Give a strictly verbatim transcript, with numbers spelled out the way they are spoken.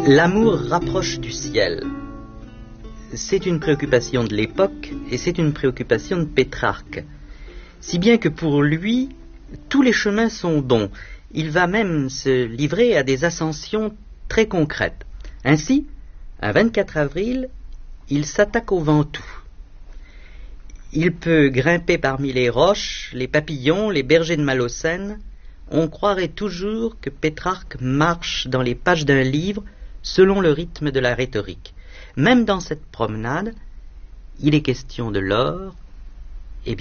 L'amour rapproche du ciel. C'est une préoccupation de l'époque et c'est une préoccupation de Pétrarque. Si bien que pour lui, tous les chemins sont bons. Il va même se livrer à des ascensions très concrètes. Ainsi, un vingt-quatre avril, il s'attaque au Ventoux. Il peut grimper parmi les roches, les papillons, les bergers de Malocène. On croirait toujours que Pétrarque marche dans les pages d'un livre selon le rythme de la rhétorique. Même dans cette promenade, il est question de l'or,